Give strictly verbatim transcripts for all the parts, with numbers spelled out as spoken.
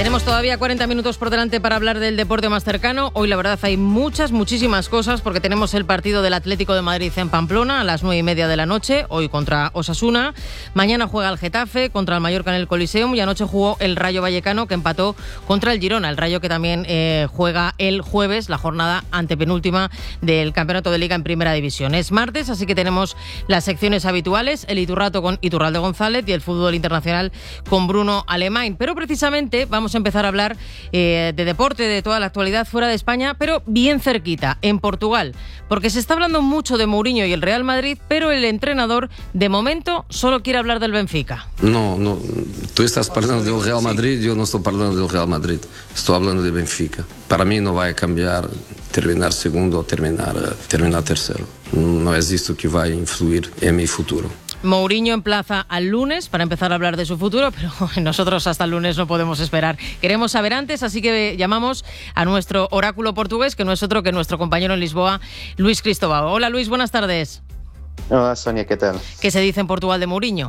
Tenemos todavía cuarenta minutos por delante para hablar del deporte más cercano. Hoy la verdad hay muchas, muchísimas cosas porque tenemos el partido del Atlético de Madrid en Pamplona a las nueve y media de la noche, hoy contra Osasuna. Mañana juega el Getafe contra el Mallorca en el Coliseum y anoche jugó el Rayo Vallecano que empató contra el Girona. El Rayo que también eh, juega el jueves, la jornada antepenúltima del Campeonato de Liga en Primera División. Es martes, así que tenemos las secciones habituales, el Iturrato con Iturralde González y el fútbol internacional con Bruno Alemán. Pero precisamente vamos a empezar a hablar eh, de deporte, de toda la actualidad fuera de España, pero bien cerquita, en Portugal, porque se está hablando mucho de Mourinho y el Real Madrid, pero el entrenador, de momento, solo quiere hablar del Benfica. No, no, tú estás hablando del Real Madrid, yo no estoy hablando del Real Madrid, estoy hablando de Benfica. Para mí no va a cambiar terminar segundo o terminar, terminar tercero. No es esto que va a influir en mi futuro. Mourinho emplaza al lunes para empezar a hablar de su futuro, pero nosotros hasta el lunes no podemos esperar. Queremos saber antes, así que llamamos a nuestro oráculo portugués, que no es otro que nuestro compañero en Lisboa, Luis Cristóbal. Hola Luis, buenas tardes. Hola Sonia, ¿qué tal? ¿Qué se dice en Portugal de Mourinho?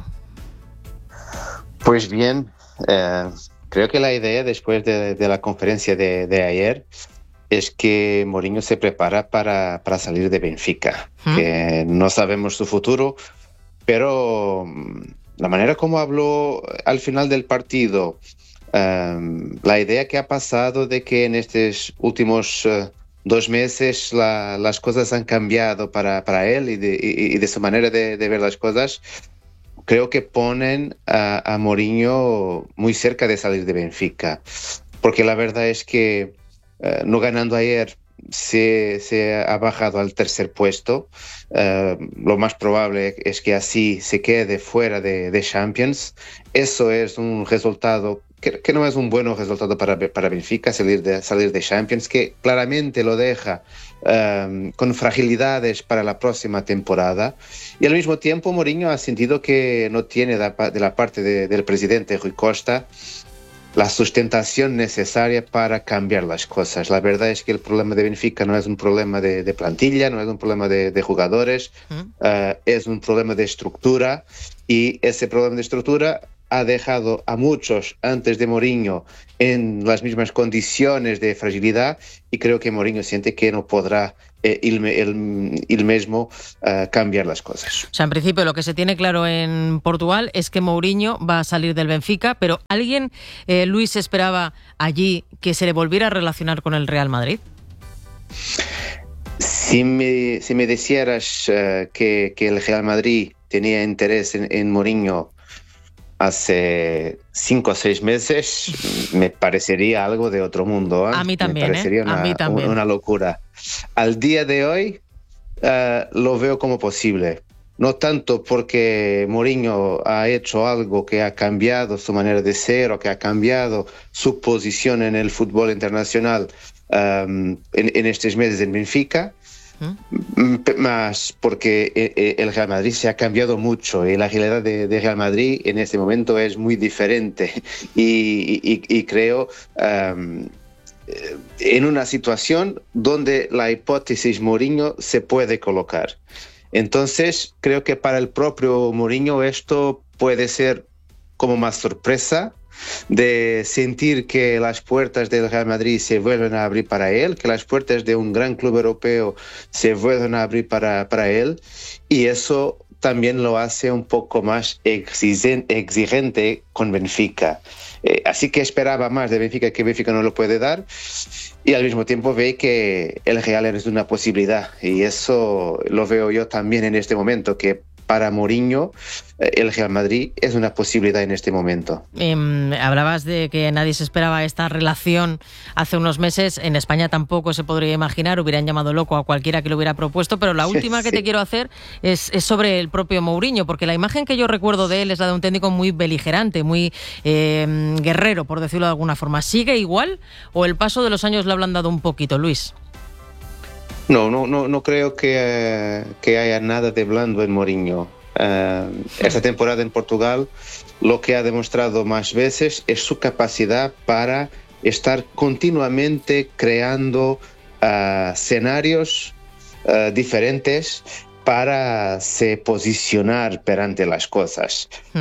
Pues bien, eh, creo que la idea después de, de la conferencia de, de ayer es que Mourinho se prepara para, para salir de Benfica, ¿Mm? que no sabemos su futuro. Pero la manera como habló al final del partido, um, la idea que ha pasado de que en estos últimos uh, dos meses la, las cosas han cambiado para, para él y de, y, y de su manera de, de ver las cosas, creo que ponen a, a Mourinho muy cerca de salir de Benfica. Porque la verdad es que uh, no ganando ayer, Se, se ha bajado al tercer puesto. Uh, lo más probable es que así se quede fuera de, de Champions. Eso es un resultado que, que no es un buen resultado para, para Benfica, salir de, salir de Champions, que claramente lo deja um, con fragilidades para la próxima temporada. Y al mismo tiempo Mourinho ha sentido que no tiene de, de la parte de, del presidente Rui Costa la sustentación necesaria para cambiar las cosas. La verdad es que el problema de Benfica no es un problema de, de plantilla, no es un problema de, de jugadores, ¿Mm? uh, es un problema de estructura, y ese problema de estructura ha dejado a muchos antes de Mourinho en las mismas condiciones de fragilidad, y creo que Mourinho siente que no podrá eh, él, él, él mismo uh, cambiar las cosas. O sea, en principio lo que se tiene claro en Portugal es que Mourinho va a salir del Benfica, pero ¿alguien, eh, Luis, esperaba allí que se le volviera a relacionar con el Real Madrid? Si me, si me dijeras uh, que, que el Real Madrid tenía interés en, en Mourinho hace cinco o seis meses, me parecería algo de otro mundo, ¿eh? A mí también, me parecería ¿eh? una, A mí también. una locura. Al día de hoy uh, lo veo como posible. No tanto porque Mourinho ha hecho algo que ha cambiado su manera de ser o que ha cambiado su posición en el fútbol internacional um, en, en estos meses en Benfica, ¿Mm? más porque el Real Madrid se ha cambiado mucho y la realidad de, de Real Madrid en este momento es muy diferente, y, y, y creo um, en una situación donde la hipótesis Mourinho se puede colocar. Entonces creo que para el propio Mourinho esto puede ser como más sorpresa, de sentir que las puertas del Real Madrid se vuelven a abrir para él, que las puertas de un gran club europeo se vuelven a abrir para, para él, y eso también lo hace un poco más exigente con Benfica. Eh, así que esperaba más de Benfica, que Benfica no lo puede dar, y al mismo tiempo ve que el Real es una posibilidad, y eso lo veo yo también en este momento, que para Mourinho el Real Madrid es una posibilidad en este momento. Eh, hablabas de que nadie se esperaba esta relación hace unos meses. En España tampoco se podría imaginar, hubieran llamado loco a cualquiera que lo hubiera propuesto, pero la última que sí. te quiero hacer es, es sobre el propio Mourinho, porque la imagen que yo recuerdo de él es la de un técnico muy beligerante, muy eh, guerrero, por decirlo de alguna forma. ¿Sigue igual o el paso de los años le ha ablandado un poquito, Luis? No, no, no, no creo que, que haya nada de blando en Mourinho. Uh, esta temporada en Portugal lo que ha demostrado más veces es su capacidad para estar continuamente creando uh, escenarios uh, diferentes para se posicionar perante las cosas. Mm.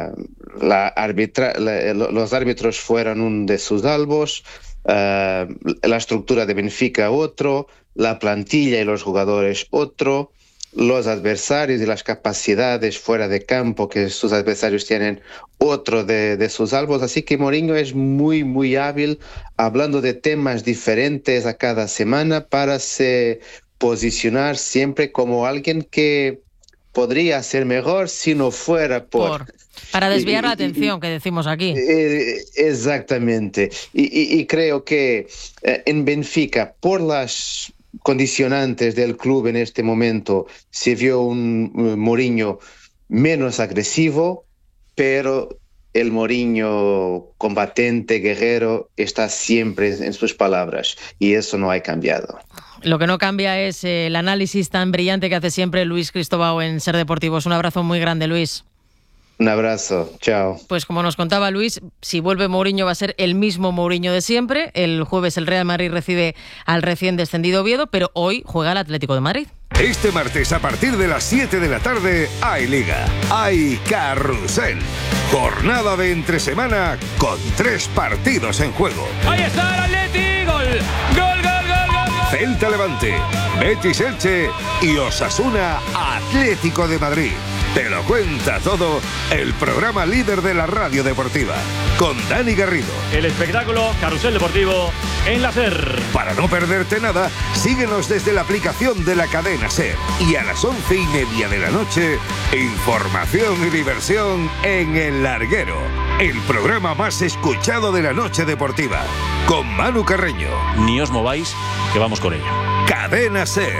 Uh, la arbitra la, los árbitros fueron uno de sus albos, uh, la estructura de Benfica otro, la plantilla y los jugadores otro, los adversarios y las capacidades fuera de campo que sus adversarios tienen otro de, de sus albos. Así que Mourinho es muy, muy hábil hablando de temas diferentes a cada semana para se posicionar siempre como alguien que podría ser mejor si no fuera por... por para desviar y, la atención, y, que decimos aquí. Eh, exactamente. Y, y, y creo que eh, en Benfica, por las condicionantes del club en este momento, se vio un uh, Mourinho menos agresivo, pero el Mourinho combatente, guerrero, está siempre en sus palabras y eso no ha cambiado. Lo que no cambia es el análisis tan brillante que hace siempre Luis Cristóbal en Ser Deportivos. Un abrazo muy grande, Luis. Un abrazo, chao. Pues como nos contaba Luis, si vuelve Mourinho va a ser el mismo Mourinho de siempre. El jueves el Real Madrid recibe al recién descendido Oviedo, pero hoy juega el Atlético de Madrid. Este martes a partir de las siete de la tarde hay Liga, hay Carrusel. Jornada de entre semana con tres partidos en juego. Ahí está el Atleti, gol, gol, gol, gol, gol. Celta Levante, Betis Elche y Osasuna Atlético de Madrid. Te lo cuenta todo el programa líder de la radio deportiva, con Dani Garrido. El espectáculo Carrusel Deportivo en la SER. Para no perderte nada, síguenos desde la aplicación de la cadena SER. Y a las once y media de la noche, información y diversión en El Larguero, el programa más escuchado de la noche deportiva, con Manu Carreño. Ni os mováis, que vamos con ello. Cadena SER,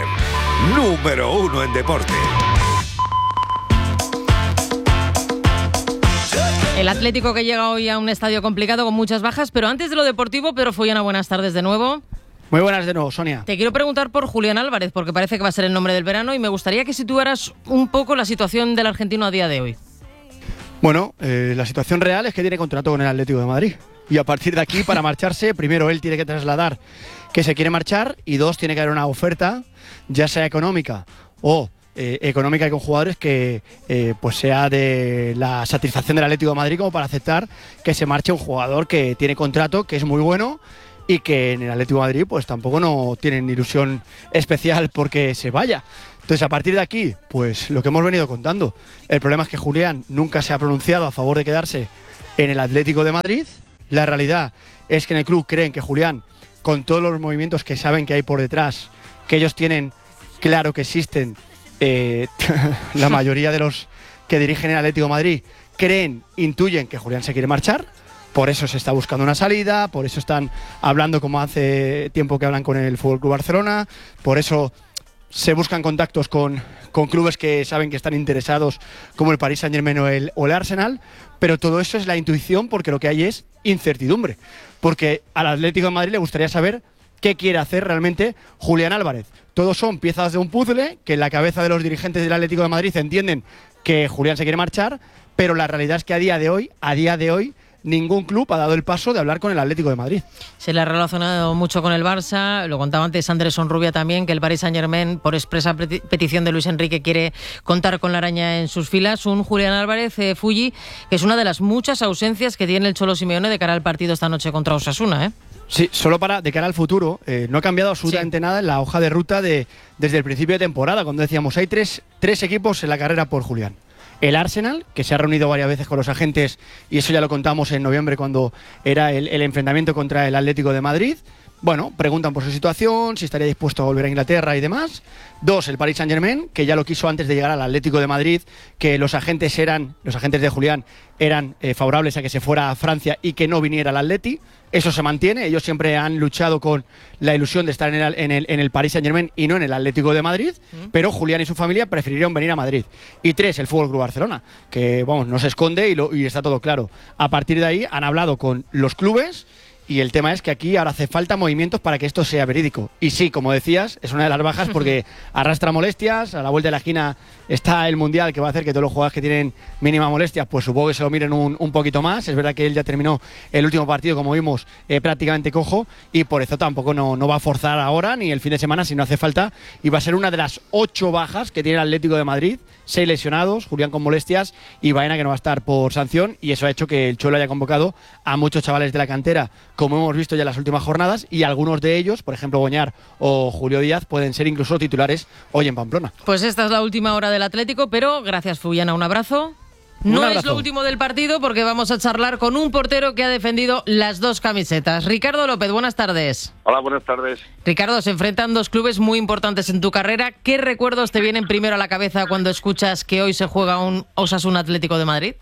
número uno en deporte. El Atlético que llega hoy a un estadio complicado con muchas bajas, pero antes de lo deportivo, Pedro Follana, buenas tardes de nuevo. Muy buenas de nuevo, Sonia. Te quiero preguntar por Julián Álvarez, porque parece que va a ser el nombre del verano y me gustaría que situaras un poco la situación del argentino a día de hoy. Bueno, eh, la situación real es que tiene contrato con el Atlético de Madrid y a partir de aquí, para marcharse, primero él tiene que trasladar que se quiere marchar y dos, tiene que haber una oferta, ya sea económica o Eh, económica y con jugadores que eh, pues sea de la satisfacción del Atlético de Madrid como para aceptar que se marche un jugador que tiene contrato, que es muy bueno y que en el Atlético de Madrid pues tampoco no tienen ilusión especial porque se vaya. Entonces a partir de aquí, pues lo que hemos venido contando, el problema es que Julián nunca se ha pronunciado a favor de quedarse en el Atlético de Madrid. La realidad es que en el club creen que Julián, con todos los movimientos que saben que hay por detrás, que ellos tienen claro que existen, Eh, la mayoría de los que dirigen el Atlético de Madrid creen, intuyen que Julián se quiere marchar, por eso se está buscando una salida, por eso están hablando como hace tiempo que hablan con el F C Barcelona, por eso se buscan contactos con, con clubes que saben que están interesados como el Paris Saint-Germain o el, o el Arsenal, pero todo eso es la intuición porque lo que hay es incertidumbre, porque al Atlético de Madrid le gustaría saber qué quiere hacer realmente Julián Álvarez. Todos son piezas de un puzzle que en la cabeza de los dirigentes del Atlético de Madrid entienden que Julián se quiere marchar, pero la realidad es que a día de hoy, a día de hoy, ningún club ha dado el paso de hablar con el Atlético de Madrid. Se le ha relacionado mucho con el Barça, lo contaba antes Andrés Sonrubia también, que el Paris Saint-Germain, por expresa petición de Luis Enrique, quiere contar con la araña en sus filas. Un Julián Álvarez, eh, Fulli, que es una de las muchas ausencias que tiene el Cholo Simeone de cara al partido esta noche contra Osasuna, ¿eh? Sí, solo para de cara al futuro, eh, no ha cambiado absolutamente sí. nada en la hoja de ruta de, desde el principio de temporada, cuando decíamos hay tres, tres equipos en la carrera por Julián. El Arsenal, que se ha reunido varias veces con los agentes, y eso ya lo contamos en noviembre cuando era el, el enfrentamiento contra el Atlético de Madrid. Bueno, preguntan por su situación, si estaría dispuesto a volver a Inglaterra y demás. Dos, el Paris Saint-Germain, que ya lo quiso antes de llegar al Atlético de Madrid, que los agentes eran, los agentes de Julián eran eh, favorables a que se fuera a Francia y que no viniera al Atleti. Eso se mantiene, ellos siempre han luchado con la ilusión de estar en el, en el, en el Paris Saint-Germain y no en el Atlético de Madrid, mm. pero Julián y su familia prefirieron venir a Madrid. Y tres, el F C Barcelona, que vamos, no se esconde y, lo, y está todo claro. A partir de ahí han hablado con los clubes Y el tema es que aquí ahora hace falta movimientos para que esto sea verídico. Y sí, como decías, es una de las bajas porque arrastra molestias. A la vuelta de la esquina está el Mundial, que va a hacer que todos los jugadores que tienen mínima molestia, pues supongo que se lo miren un, un poquito más. Es verdad que él ya terminó el último partido, como vimos, eh, prácticamente cojo, y por eso tampoco no, no va a forzar ahora ni el fin de semana si no hace falta. Y va a ser una de las ocho bajas que tiene el Atlético de Madrid. Seis lesionados, Julián con molestias y Baena, que no va a estar por sanción, y eso ha hecho que el Cholo haya convocado a muchos chavales de la cantera, como hemos visto ya en las últimas jornadas, y algunos de ellos, por ejemplo Boñar o Julio Díaz, pueden ser incluso titulares hoy en Pamplona. Pues esta es la última hora del Atlético, pero gracias, Fullana, un abrazo. No es lo último del partido porque vamos a charlar con un portero que ha defendido las dos camisetas. Ricardo López, buenas tardes. Hola, buenas tardes. Ricardo, se enfrentan dos clubes muy importantes en tu carrera. ¿Qué recuerdos te vienen primero a la cabeza cuando escuchas que hoy se juega un Osasuna Atlético de Madrid?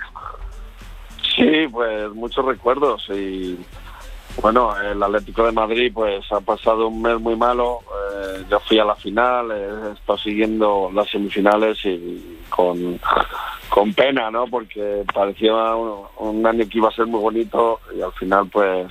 Sí, pues muchos recuerdos y bueno, el Atlético de Madrid pues ha pasado un mes muy malo. Eh, yo fui a la final, he estado siguiendo las semifinales y con, con pena, ¿no? Porque parecía un, un año que iba a ser muy bonito y al final pues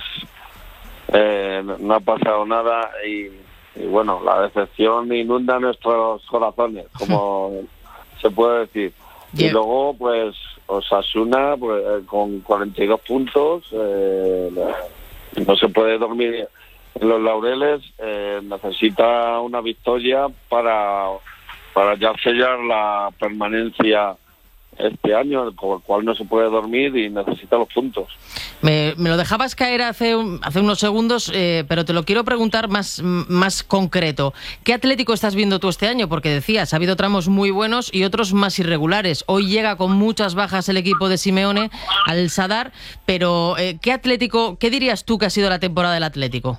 eh, no ha pasado nada y, y bueno, la decepción inunda nuestros corazones, como se puede decir. Y luego pues Osasuna pues con cuarenta y dos puntos, eh, no se puede dormir en los laureles, eh, necesita una victoria para, para ya sellar la permanencia este año, por el cual no se puede dormir y necesita los puntos. Me, me lo dejabas caer hace, un, hace unos segundos, eh, pero te lo quiero preguntar más, más concreto. ¿Qué Atlético estás viendo tú este año? Porque decías, ha habido tramos muy buenos y otros más irregulares. Hoy llega con muchas bajas el equipo de Simeone al Sadar, pero eh, ¿qué Atlético, qué dirías tú que ha sido la temporada del Atlético?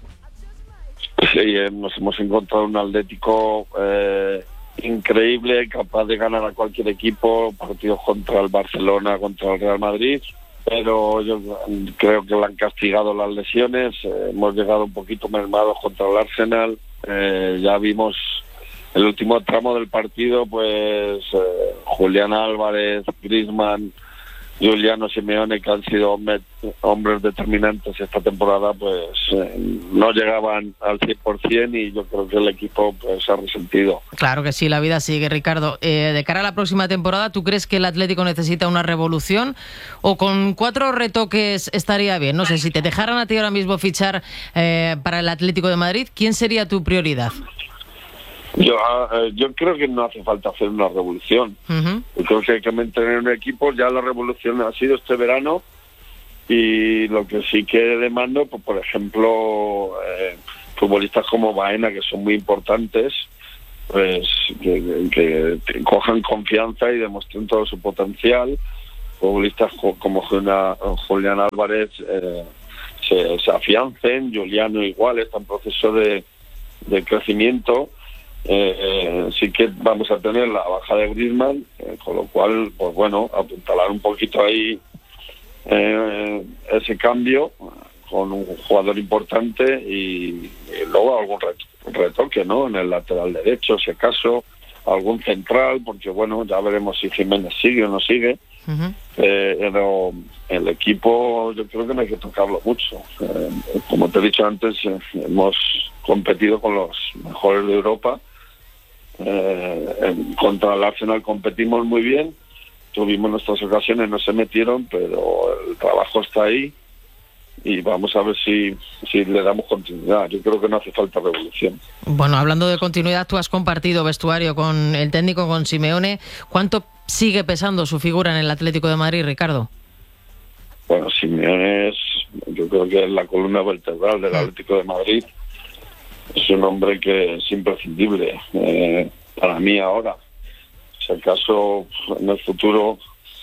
Sí, eh, nos hemos encontrado un Atlético eh, increíble, capaz de ganar a cualquier equipo, partidos contra el Barcelona, contra el Real Madrid, pero yo creo que le han castigado las lesiones, eh, hemos llegado un poquito mermados contra el Arsenal, eh, ya vimos el último tramo del partido, pues eh, Julián Álvarez, Griezmann, Giuliano Simeone, que han sido hombres, hombres determinantes esta temporada, pues eh, no llegaban al cien por ciento y yo creo que el equipo pues se ha resentido. Claro que sí, la vida sigue, Ricardo. Eh, de cara a la próxima temporada, ¿tú crees que el Atlético necesita una revolución o con cuatro retoques estaría bien? No sé, si te dejaran a ti ahora mismo fichar eh, para el Atlético de Madrid, ¿quién sería tu prioridad? Yo, eh, yo creo que no hace falta hacer una revolución. Uh-huh. Yo creo que hay que mantener un equipo. Ya la revolución ha sido este verano y lo que sí que demando, pues, por ejemplo, eh, futbolistas como Baena, que son muy importantes, pues que, que, que cojan confianza y demuestren todo su potencial. Futbolistas como Julián Álvarez eh, se, se afiancen, Giuliano igual, está en proceso de, de crecimiento. Eh, eh, sí que vamos a tener la baja de Griezmann, eh, con lo cual, pues bueno, apuntalar un poquito ahí eh, ese cambio con un jugador importante y, y luego algún retoque, ¿no? En el lateral derecho, si acaso, algún central, porque bueno, ya veremos si Jiménez sigue o no sigue. Uh-huh. eh, pero el equipo yo creo que no hay que tocarlo mucho. Eh, como te he dicho antes, eh, hemos competido con los mejores de Europa. Eh, en, contra el Arsenal competimos muy bien, tuvimos nuestras ocasiones, no se metieron, pero el trabajo está ahí y vamos a ver si, si le damos continuidad. Yo creo que no hace falta revolución. Bueno, hablando de continuidad, tú has compartido vestuario con el técnico, con Simeone. ¿Cuánto sigue pesando su figura en el Atlético de Madrid, Ricardo? Bueno, Simeone es, yo creo que es la columna vertebral del Atlético de Madrid. Es un hombre que es imprescindible eh, para mí ahora. Si acaso en el futuro,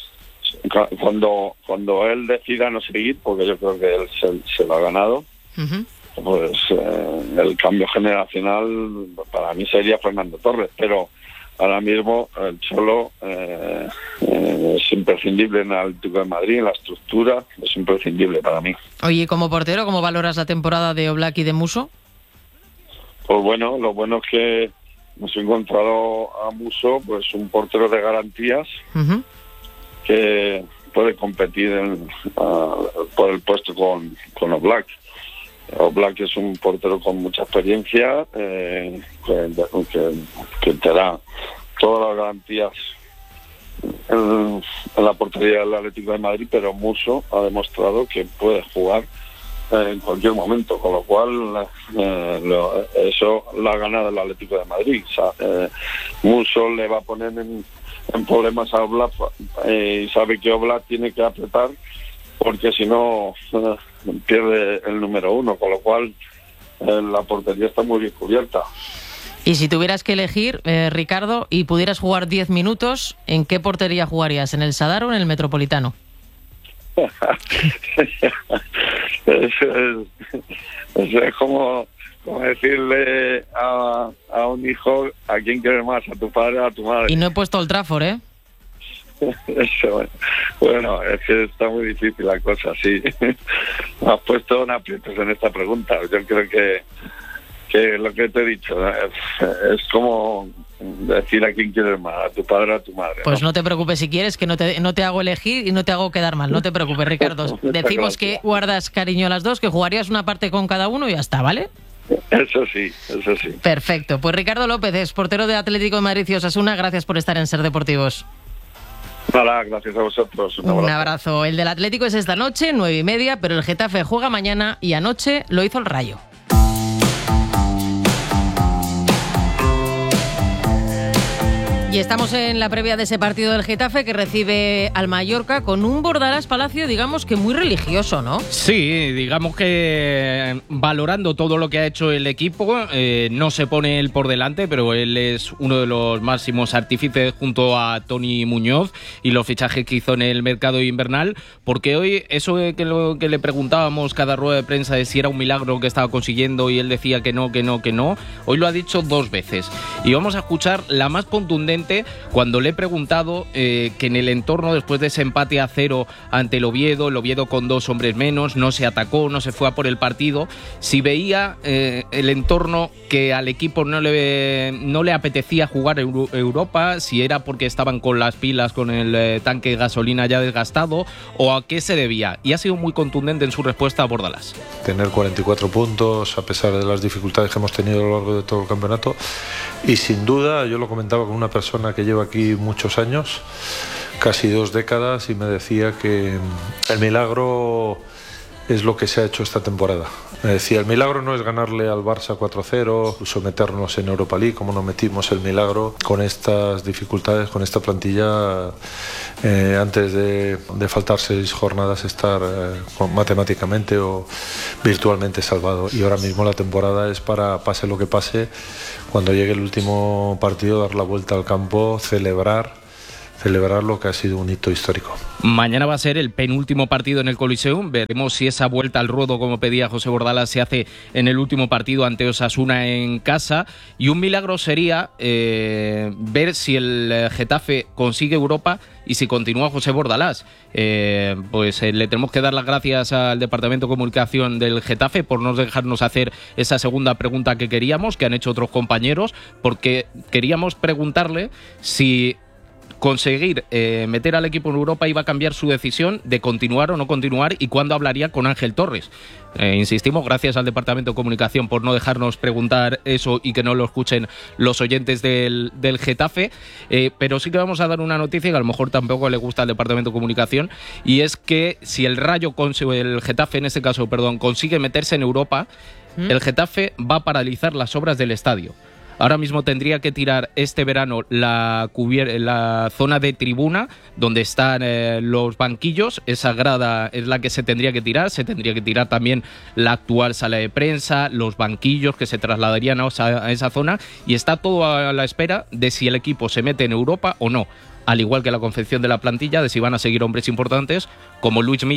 cuando cuando él decida no seguir, porque yo creo que él se, se lo ha ganado, uh-huh. pues eh, el cambio generacional para mí sería Fernando Torres, pero ahora mismo el Cholo eh, eh, es imprescindible en el Atlético de Madrid, en la estructura, es imprescindible para mí. Oye, como portero, ¿cómo valoras la temporada de Oblak y de Musso? Pues bueno, lo bueno es que hemos encontrado a Musso, pues un portero de garantías, uh-huh. que, puede competir en, uh, por el puesto con, con Oblak. Oblak es un portero con mucha experiencia, eh, que, que, que te da todas las garantías en, en la portería del Atlético de Madrid, pero Musso ha demostrado que puede jugar eh, en cualquier momento, con lo cual eh, lo, eso lo ha ganado el Atlético de Madrid. O sea, eh, Musso le va a poner en, en problemas a Oblak eh, y sabe que Oblak tiene que apretar, porque si no eh, pierde el número uno, con lo cual eh, la portería está muy bien cubierta. Y si tuvieras que elegir, eh, Ricardo, y pudieras jugar diez minutos, ¿en qué portería jugarías? ¿En el Sadar o en el Metropolitano? Eso es, eso es como, como decirle a, a un hijo a quién quieres más, a tu padre o a tu madre. Y no he puesto Old Trafford, ¿eh? Eso, bueno, es que está muy difícil la cosa, sí. Me has puesto en aprietos en esta pregunta. Yo creo que, que lo que te he dicho es, es como decir a quién quieres más, a tu padre o a tu madre. Pues ¿no? no te preocupes si quieres, que no te, no te hago elegir y no te hago quedar mal. No te preocupes, Ricardo. Decimos que guardas cariño a las dos, que jugarías una parte con cada uno y ya está, ¿vale? Eso sí, eso sí. Perfecto. Pues Ricardo López, es portero de Atlético de Madrid y Osasuna. Gracias por estar en Ser Deportivos. Hola, gracias a vosotros. Un abrazo. Un abrazo. El del Atlético es esta noche, nueve y media, pero el Getafe juega mañana y anoche lo hizo el Rayo. Y estamos en la previa de ese partido del Getafe que recibe al Mallorca con un Bordalás Palacio, digamos que muy religioso, ¿no? Sí, digamos que valorando todo lo que ha hecho el equipo, eh, no se pone él por delante, pero él es uno de los máximos artífices junto a Tony Muñoz y los fichajes que hizo en el mercado invernal, porque hoy eso que, lo, que le preguntábamos cada rueda de prensa de si era un milagro que estaba consiguiendo y él decía que no, que no, que no, hoy lo ha dicho dos veces. Y vamos a escuchar la más contundente cuando le he preguntado eh, que en el entorno, después de ese empate a cero ante el Oviedo, el Oviedo con dos hombres menos, no se atacó, no se fue a por el partido, si veía eh, el entorno que al equipo no le, no le apetecía jugar Euro- Europa, si era porque estaban con las pilas, con el eh, tanque de gasolina ya desgastado, o a qué se debía. Y ha sido muy contundente en su respuesta a Bordalás. Tener cuarenta y cuatro puntos a pesar de las dificultades que hemos tenido a lo largo de todo el campeonato, y sin duda, yo lo comentaba con una persona que lleva aquí muchos años, casi dos décadas, y me decía que el milagro es lo que se ha hecho esta temporada. Me decía, el milagro no es ganarle al Barça cuatro cero, someternos en Europa League, como nos metimos. El milagro con estas dificultades, con esta plantilla, eh, antes de, de faltar seis jornadas, estar eh, matemáticamente o virtualmente salvado. Y ahora mismo la temporada es para, pase lo que pase, cuando llegue el último partido, dar la vuelta al campo, celebrar celebrar lo que ha sido un hito histórico. Mañana va a ser el penúltimo partido en el Coliseum. Veremos si esa vuelta al ruedo, como pedía José Bordalás, se hace en el último partido ante Osasuna en casa. Y un milagro sería eh, ver si el Getafe consigue Europa y si continúa José Bordalás. Eh, pues eh, le tenemos que dar las gracias al Departamento de Comunicación del Getafe por no dejarnos hacer esa segunda pregunta que queríamos, que han hecho otros compañeros, porque queríamos preguntarle si conseguir eh, meter al equipo en Europa iba a cambiar su decisión de continuar o no continuar, y cuándo hablaría con Ángel Torres. Eh, insistimos, gracias al Departamento de Comunicación por no dejarnos preguntar eso y que no lo escuchen los oyentes del, del Getafe, eh, pero sí que vamos a dar una noticia que a lo mejor tampoco le gusta al Departamento de Comunicación, y es que si el Rayo, el Getafe en este caso, perdón, consigue meterse en Europa, ¿Mm? el Getafe va a paralizar las obras del estadio. Ahora mismo tendría que tirar este verano la, cubier- la zona de tribuna donde están eh, los banquillos. Esa grada es la que se tendría que tirar. Se tendría que tirar también la actual sala de prensa, los banquillos que se trasladarían a esa, a esa zona. Y está todo a la espera de si el equipo se mete en Europa o no. Al igual que la confección de la plantilla, de si van a seguir hombres importantes como Luis Milla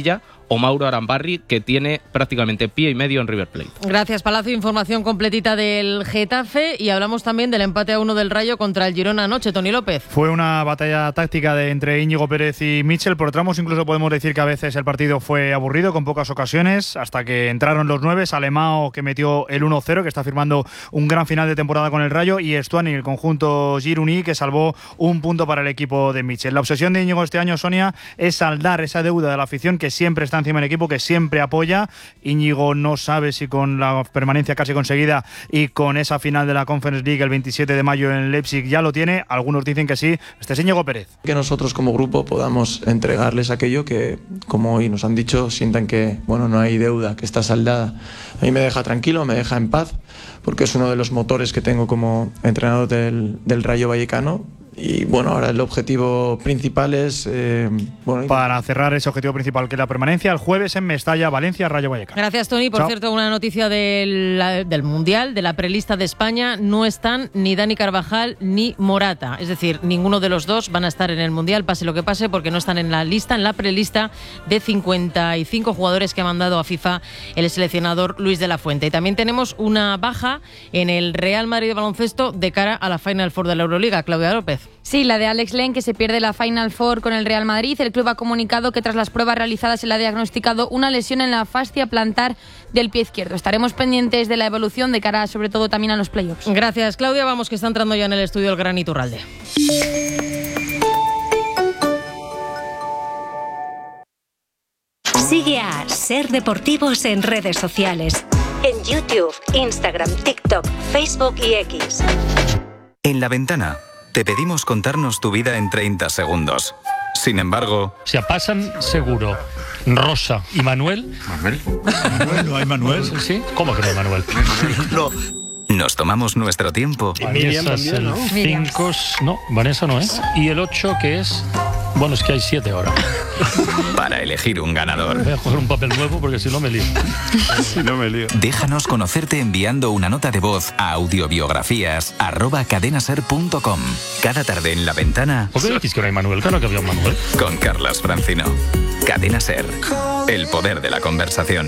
o Mauro Arambarri, que tiene prácticamente pie y medio en River Plate. Gracias, Palacio. Información completita del Getafe y hablamos también del empate a uno del Rayo contra el Girona anoche. Toni López. Fue una batalla táctica de entre Íñigo Pérez y Mitchell. Por tramos incluso podemos decir que a veces el partido fue aburrido, con pocas ocasiones, hasta que entraron los nueve. Salemao, que metió el uno cero, que está firmando un gran final de temporada con el Rayo, y Estuani, el conjunto gironí, que salvó un punto para el equipo de Mitchell. La obsesión de Íñigo este año, Sonia, es saldar esa deuda de la afición que siempre está encima del equipo, que siempre apoya. Íñigo no sabe si con la permanencia casi conseguida y con esa final de la Conference League el veintisiete de mayo en Leipzig ya lo tiene. Algunos dicen que sí. Este es Íñigo Pérez. Que nosotros como grupo podamos entregarles aquello que, como hoy nos han dicho, sientan que bueno, no hay deuda, que está saldada. A mí me deja tranquilo, me deja en paz, porque es uno de los motores que tengo como entrenador del, del Rayo Vallecano. Y bueno, ahora el objetivo principal es... Eh, bueno, para cerrar ese objetivo principal, que es la permanencia, el jueves en Mestalla, Valencia, Rayo Vallecano. Gracias, Toni. Por Chao. cierto, una noticia del, del Mundial, de la prelista de España, no están ni Dani Carvajal ni Morata. Es decir, ninguno de los dos van a estar en el Mundial, pase lo que pase, porque no están en la lista, en la prelista de cincuenta y cinco jugadores que ha mandado a FIFA el seleccionador Luis de la Fuente. Y también tenemos una baja en el Real Madrid de baloncesto de cara a la Final Four de la Euroliga. Claudia López. Sí, la de Alex Len, que se pierde la Final Four con el Real Madrid. El club ha comunicado que tras las pruebas realizadas se le ha diagnosticado una lesión en la fascia plantar del pie izquierdo. Estaremos pendientes de la evolución de cara, sobre todo, también a los playoffs. Gracias, Claudia. Vamos, que está entrando ya en el estudio el gran Iturralde. Sigue a Ser Deportivos en redes sociales. En YouTube, Instagram, TikTok, Facebook y X. En La Ventana te pedimos contarnos tu vida en treinta segundos. Sin embargo... Se pasan seguro Rosa y Manuel. ¿Manuel? ¿Manuel? ¿No hay Manuel? ¿Sí? ¿Cómo que no hay Manuel? No. Nos tomamos nuestro tiempo. Vanessa es el cinco... No, Vanessa no es. Y el ocho, que es... Bueno, es que hay siete ahora. Para elegir un ganador. Voy a coger un papel nuevo porque si no me lío. Si no me lío. Déjanos conocerte enviando una nota de voz a audiobiografías arroba cadenaser punto com. Cada tarde en La Ventana. ¿Por qué decís que no hay Manuel? Claro que había un Manuel. Con Carlas Francino. Cadena Ser. El poder de la conversación.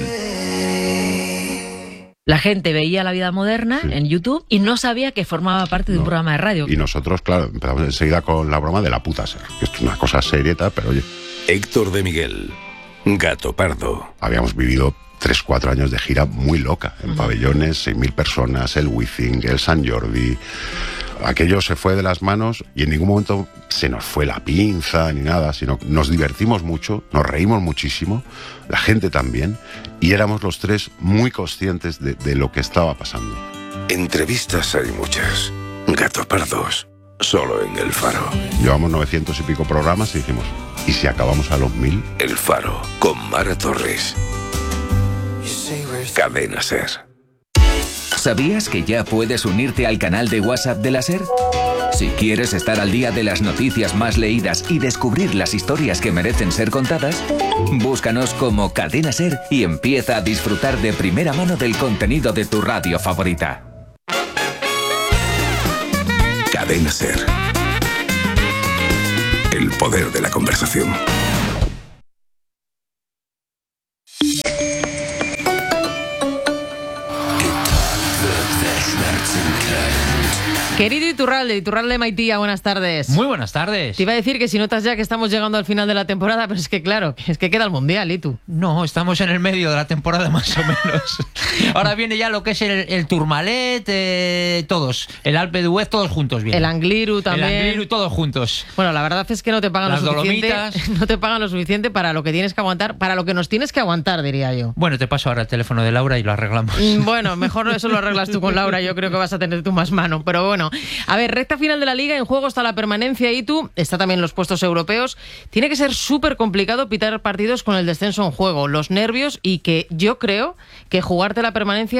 La gente veía La Vida Moderna sí. en YouTube y no sabía que formaba parte de un no. programa de radio. Y nosotros, claro, empezamos enseguida con la broma de la puta ser, que es una cosa serieta, pero oye... Héctor de Miguel, Gato Pardo. Habíamos vivido tres, cuatro años de gira muy loca, en uh-huh. pabellones, seis mil personas, el Wizzing, el San Jordi... Aquello se fue de las manos y en ningún momento se nos fue la pinza ni nada, sino nos divertimos mucho, nos reímos muchísimo, la gente también, y éramos los tres muy conscientes de, de lo que estaba pasando. Entrevistas hay muchas, Gato Pardos, solo en El Faro. Llevamos novecientos y pico programas y dijimos, ¿y si acabamos a los mil? El Faro, con Mara Torres. Cadena Ser. ¿Sabías que ya puedes unirte al canal de WhatsApp de la SER? Si quieres estar al día de las noticias más leídas y descubrir las historias que merecen ser contadas, búscanos como Cadena SER y empieza a disfrutar de primera mano del contenido de tu radio favorita. Cadena SER. El poder de la conversación. Querido Iturralde, Iturralde Maitía, buenas tardes. Muy buenas tardes. Te iba a decir que si notas ya que estamos llegando al final de la temporada, pero es que claro, es que queda el Mundial, ¿y tú? No, estamos en el medio de la temporada más o menos. Ahora viene ya lo que es el, el Tourmalet, eh, todos. El Alpe d'Huez, todos juntos vienen. El Angliru también. El Angliru, todos juntos. Bueno, la verdad es que no te pagan Las lo suficiente. Dolomitas. No te pagan lo suficiente para lo que tienes que aguantar, para lo que nos tienes que aguantar, diría yo. Bueno, te paso ahora el teléfono de Laura y lo arreglamos. Bueno, mejor eso lo arreglas tú con Laura, yo creo que vas a tener tú más mano. Pero bueno, a ver, recta final de la Liga, en juego está la permanencia y tú, está también los puestos europeos. Tiene que ser súper complicado pitar partidos con el descenso en juego, los nervios y que yo creo que jugarte la permanencia es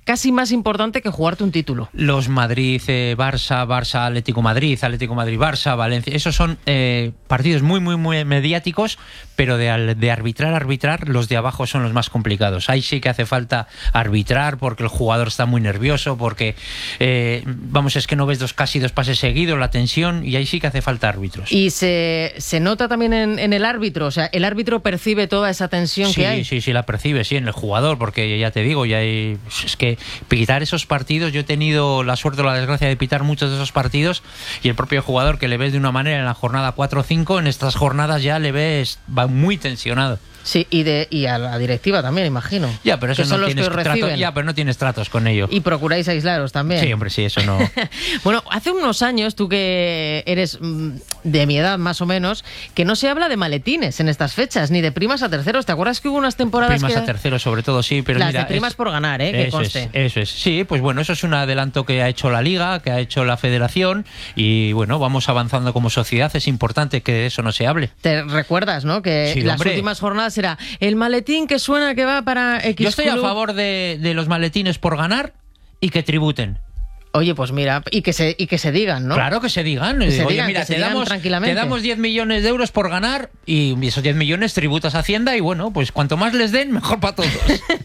casi más importante que jugarte un título. Los Madrid, eh, Barça, Barça, Atlético Madrid, Atlético Madrid, Barça, Valencia, esos son eh, partidos muy, muy, muy mediáticos, pero de, de arbitrar, arbitrar, los de abajo son los más complicados. Ahí sí que hace falta arbitrar porque el jugador está muy nervioso, porque, eh, vamos, es que no ves dos, casi dos pases seguidos, la tensión, y ahí sí que hace falta árbitros. Y se, se nota también en, en el árbitro, o sea, el árbitro percibe toda esa tensión sí, que hay. Sí, sí, sí, la percibe, sí, en el jugador, porque ya te digo, ya hay, es que pitar esos partidos, yo he tenido la suerte o la desgracia de pitar muchos de esos partidos, y el propio jugador que le ves de una manera en la jornada cuatro o cinco, en estas jornadas ya le ves, va muy tensionado. Sí, y de y a la directiva también, imagino. Ya, pero eso que son no los tienes que os trato, reciben. ya, pero no tienes tratos con ello. Y procuráis aislaros también. Sí, hombre, sí, eso no. Bueno, hace unos años, tú que eres mm, de mi edad más o menos, que no se habla de maletines en estas fechas, ni de primas a terceros. ¿Te acuerdas que hubo unas temporadas primas que... a terceros sobre todo, sí, pero Las mira, de primas es, por ganar, ¿eh? Que eso conste. es, eso es. Sí, pues bueno, eso es un adelanto que ha hecho la Liga, que ha hecho la Federación, y bueno, vamos avanzando como sociedad. Es importante que de eso no se hable. Te recuerdas, ¿no? Que Sí, las hombre. últimas jornadas era el maletín que suena que va para X Yo estoy a club. favor de, de los maletines por ganar y que tributen. Oye, pues mira, y que se, y que se digan, ¿no? Claro que se digan. Que se Oye, digan, mira, que se te digan damos, tranquilamente. te damos diez millones de euros por ganar y esos diez millones tributas a Hacienda y bueno, pues cuanto más les den, mejor para todos.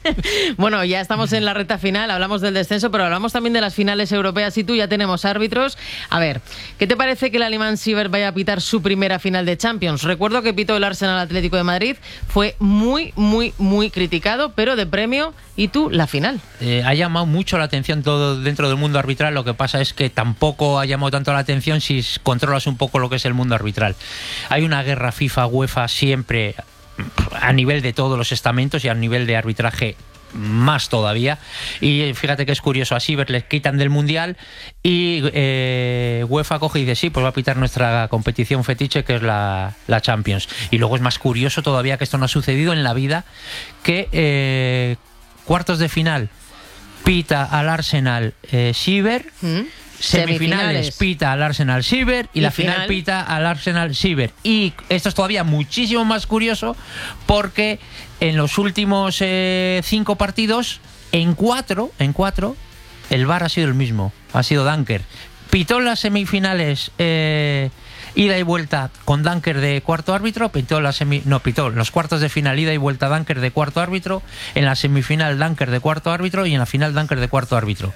Bueno, ya estamos en la recta final, hablamos del descenso, pero hablamos también de las finales europeas y tú ya tenemos árbitros. A ver, ¿qué te parece que el alemán Siever vaya a pitar su primera final de Champions? Recuerdo que pitó el Arsenal Atlético de Madrid, fue muy, muy, muy criticado, pero de premio, y tú, la final. Eh, ha llamado mucho la atención todo dentro del mundo arbitral, lo que pasa es que tampoco ha llamado tanto la atención si controlas un poco lo que es el mundo arbitral. Hay una guerra FIFA UEFA siempre a nivel de todos los estamentos y a nivel de arbitraje más todavía, y fíjate que es curioso, a Siever les quitan del Mundial y eh, UEFA coge y dice sí, pues va a pitar nuestra competición fetiche, que es la, la Champions. Y luego es más curioso todavía, que esto no ha sucedido en la vida, que eh, cuartos de final pita al Arsenal eh, Siever, ¿Mm? Semifinales, Semifinales pita al Arsenal Siever y, y la final, final pita al Arsenal Siever. Y esto es todavía muchísimo más curioso porque en los últimos eh, cinco partidos, en cuatro, en cuatro, el V A R ha sido el mismo, ha sido Danker. Pitó las semifinales eh, ida y vuelta con Danker de cuarto árbitro, pitó la semi, no, pitó los cuartos de final ida y vuelta Danker de cuarto árbitro, en la semifinal Danker de cuarto árbitro y en la final Danker de cuarto árbitro.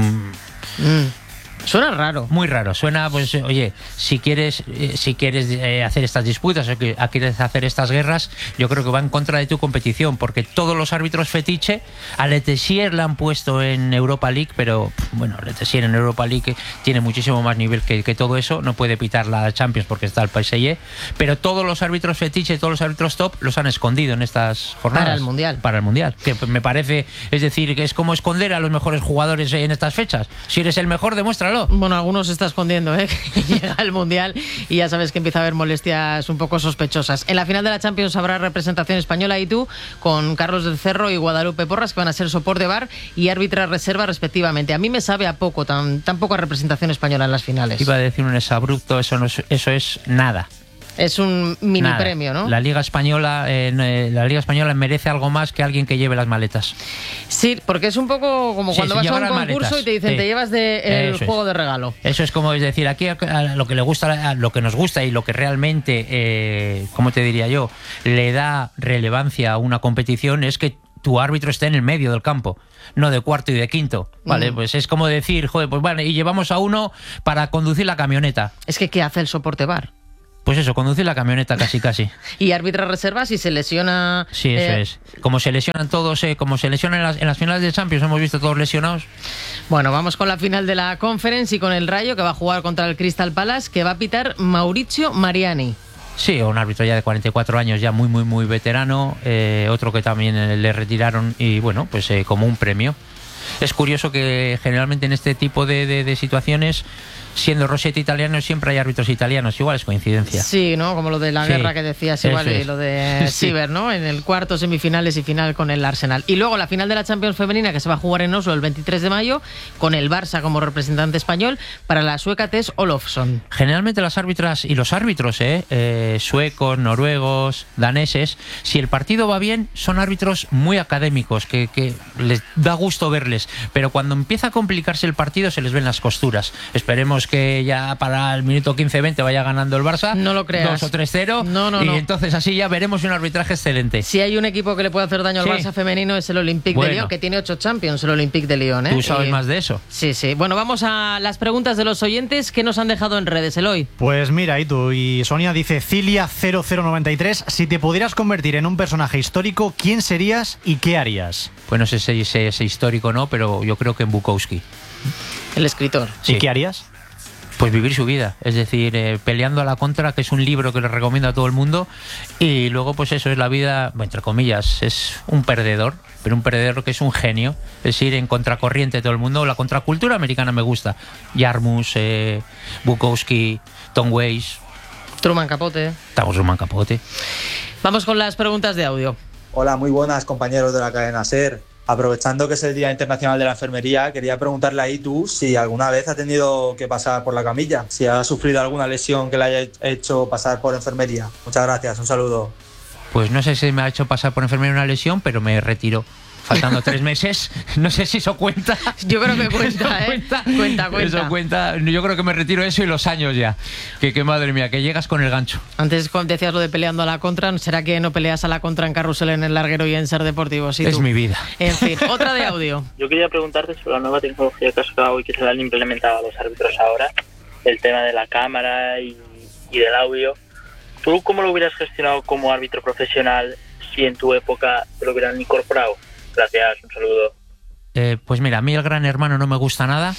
Mm. Mm. Suena raro. Muy raro. Suena, pues, oye, si quieres eh, si quieres eh, hacer estas disputas o que quieres hacer estas guerras, yo creo que va en contra de tu competición, porque todos los árbitros fetiche, a Letessier le han puesto en Europa League, pero bueno, Letessier en Europa League tiene muchísimo más nivel que, que todo eso, no puede pitar la Champions porque está el P S G, pero todos los árbitros fetiche, todos los árbitros top los han escondido en estas jornadas. Para el Mundial. Para el Mundial, que me parece, es decir, que es como esconder a los mejores jugadores en estas fechas. Si eres el mejor, demuéstralo. Bueno, algunos se está escondiendo, ¿eh? Que llega el Mundial y ya sabes que empieza a haber molestias un poco sospechosas. En la final de la Champions habrá representación española y tú, con Carlos del Cerro y Guadalupe Porras, que van a ser soporte V A R y árbitra reserva respectivamente. A mí me sabe a poco, tan, tan poca representación española en las finales. Iba a decir un exabrupto, eso, no es, eso es nada. Es un mini Nada. premio, ¿no? La Liga Española, eh, la Liga Española merece algo más que alguien que lleve las maletas. Sí, porque es un poco como Sí, cuando vas a un llevar las concurso maletas. y te dicen Sí. te llevas de el Eso juego es. de regalo. Eso es como es decir, aquí a, a lo que le gusta, a lo que nos gusta y lo que realmente, eh, ¿cómo te diría yo?, le da relevancia a una competición es que tu árbitro esté en el medio del campo, no de cuarto y de quinto, ¿vale? Mm. Pues es como decir, joder, pues vale, y llevamos a uno para conducir la camioneta. Es que ¿qué hace el soporte V A R? Pues eso, conducir la camioneta casi casi. Y árbitra reserva si se lesiona... Sí, eso eh, es. Como se lesionan todos, eh, como se lesionan en las, en las finales de Champions, hemos visto todos lesionados. Bueno, vamos con la final de la Conference y con el Rayo, que va a jugar contra el Crystal Palace, que va a pitar Mauricio Mariani. Sí, un árbitro ya de cuarenta y cuatro años, ya muy, muy, muy veterano. Eh, otro que también eh, le retiraron y, bueno, pues eh, como un premio. Es curioso que generalmente en este tipo de, de, de situaciones, siendo Rossetti italiano, siempre hay árbitros italianos. Igual es coincidencia. Sí, ¿no? Como lo de la Sí, guerra que decías igual eso y es. lo de Sí. Siever, ¿no? En el cuarto, semifinales y final con el Arsenal. Y luego la final de la Champions femenina, que se va a jugar en Oslo el veintitrés de mayo, con el Barça como representante español, para la sueca Tess Olofsson. Generalmente las árbitras y los árbitros, eh, eh, suecos, noruegos, daneses, si el partido va bien, son árbitros muy académicos, que, que les da gusto verles. decisiones. Pero cuando empieza a complicarse el partido se les ven las costuras. Esperemos que ya para el minuto quince veinte vaya ganando el Barça. No lo creas. dos o tres cero. No, no, y no. entonces así ya veremos un arbitraje excelente. Si hay un equipo que le puede hacer daño al Sí. Barça femenino es el Olympique Bueno. de Lyon, que tiene ocho Champions, el Olympique de Lyon. ¿eh? ¿Tú sabes Y- más de eso? Sí, sí. Bueno, vamos a las preguntas de los oyentes que nos han dejado en redes, Eloy. Pues mira, y tú, y Sonia dice, Cilia cero cero noventa y tres, si te pudieras convertir en un personaje histórico, ¿quién serías y qué harías? Pues no sé si ese, ese histórico no, pero yo creo que en Bukowski. El escritor. Sí. ¿Y qué harías? Pues vivir su vida, es decir, eh, peleando a la contra, que es un libro que le recomiendo a todo el mundo, y luego pues eso es la vida, bueno, entre comillas, es un perdedor, pero un perdedor que es un genio, es ir en contracorriente de todo el mundo. La contracultura americana me gusta, Jarmus, eh, Bukowski, Tom Waits, Truman Capote. estamos Truman Capote. Vamos con las preguntas de audio. Hola, muy buenas compañeros de la cadena SER. Aprovechando que es el Día Internacional de la Enfermería, quería preguntarle a Itu si alguna vez ha tenido que pasar por la camilla, si ha sufrido alguna lesión que le haya hecho pasar por enfermería. Muchas gracias, un saludo. Pues no sé si me ha hecho pasar por enfermería una lesión, pero me retiro. Faltando tres meses, no sé si eso cuenta. Yo creo que cuenta, ¿eh? cuenta. Cuenta, cuenta. Eso cuenta. Yo creo que me retiro eso y los años ya. Que, que madre mía, que llegas con el gancho. Antes cuando decías lo de peleando a la contra, ¿será que no peleas a la contra en Carrusel, en el Larguero y en Ser Deportivo? Sí, Es tú. mi vida. En fin, otra de audio. Yo quería preguntarte sobre la nueva tecnología que has sacado y que se la han implementado a los árbitros ahora, el tema de la cámara y, y del audio. ¿Tú cómo lo hubieras gestionado como árbitro profesional si en tu época te lo hubieran incorporado? Gracias, un saludo. Eh, pues mira, a mí el Gran Hermano no me gusta nada.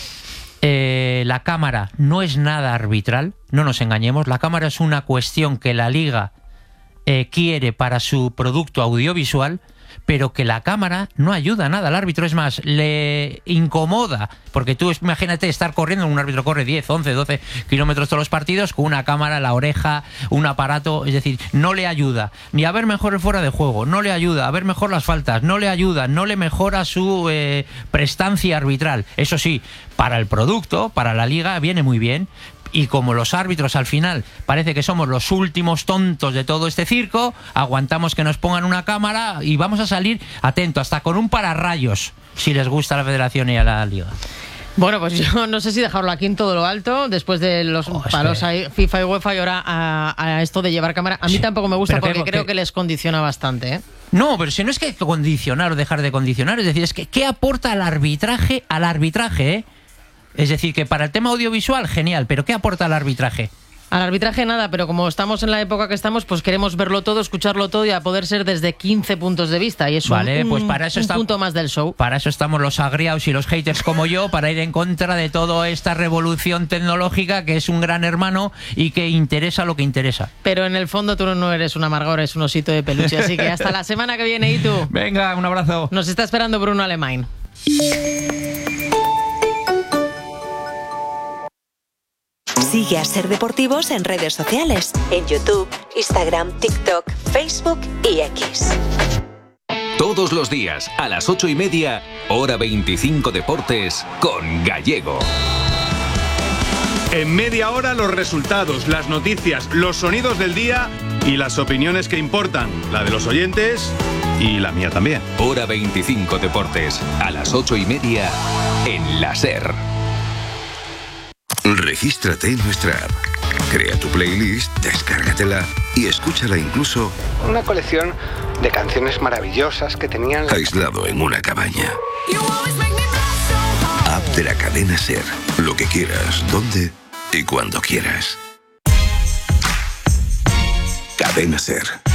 Eh, la cámara no es nada arbitral, no nos engañemos. La cámara es una cuestión que la Liga eh, quiere para su producto audiovisual, pero que la cámara no ayuda a nada al árbitro. Es más, le incomoda, porque tú imagínate estar corriendo, un árbitro corre diez, once, doce kilómetros todos los partidos con una cámara, la oreja, un aparato, es decir, no le ayuda ni a ver mejor el fuera de juego, no le ayuda a ver mejor las faltas, no le ayuda, no le mejora su eh, prestancia arbitral. Eso sí, para el producto, para la Liga viene muy bien. Y como los árbitros al final parece que somos los últimos tontos de todo este circo, aguantamos que nos pongan una cámara y vamos a salir, atento, hasta con un pararrayos, si les gusta a la Federación y a la Liga. Bueno, pues yo no sé si dejarlo aquí en todo lo alto, después de los Oh, palos ahí, FIFA y UEFA y ahora a, a esto de llevar cámara. A mí Sí. tampoco me gusta Pero porque creo creo que- que les condiciona bastante, ¿eh? No, pero si no es que condicionar o dejar de condicionar, es decir, es que ¿qué aporta al arbitraje al arbitraje, eh? Es decir, que para el tema audiovisual, genial, pero ¿qué aporta al arbitraje? Al arbitraje nada, pero como estamos en la época que estamos, pues queremos verlo todo, escucharlo todo y a poder ser desde quince puntos de vista. Y es un, Vale, un- pues para eso un está- punto más del show. Para eso estamos los agriados y los haters como yo, para ir en contra de toda esta revolución tecnológica que es un gran hermano y que interesa lo que interesa. Pero en el fondo tú no eres un amargor, eres un osito de peluche. Así que hasta la semana que viene, ¿y tú? Venga, un abrazo. Nos está esperando Bruno Alemán. Sigue a Ser Deportivos en redes sociales, en YouTube, Instagram, TikTok, Facebook y X. Todos los días, a las ocho y media, hora veinticinco Deportes, con Gallego. En media hora los resultados, las noticias, los sonidos del día y las opiniones que importan, la de los oyentes y la mía también. Hora veinticinco Deportes, a las ocho y media, en la SER. Regístrate en nuestra app. Crea tu playlist, descárgatela y escúchala incluso Una colección de canciones maravillosas que tenían... aislado en una cabaña. App de la cadena SER. Lo que quieras, donde y cuando quieras. Cadena SER.